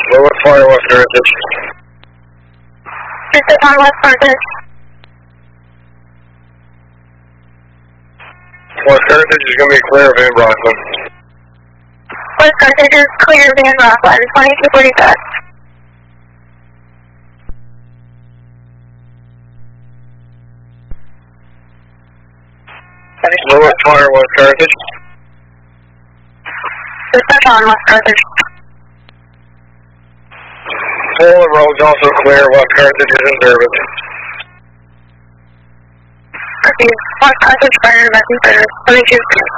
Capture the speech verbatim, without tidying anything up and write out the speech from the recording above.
Lower Fire, West Carthage. This is on West Carthage. West Carthage is going to be clear of Van Rockland. West Carthage is clear of Van Rockland, twenty-two forty-five. Lower Fire, West Carthage. This is on West Carthage. Polar Road's also clear, West Carthage is in service. Copy. West Carthage Fire, Messenger, twenty-two.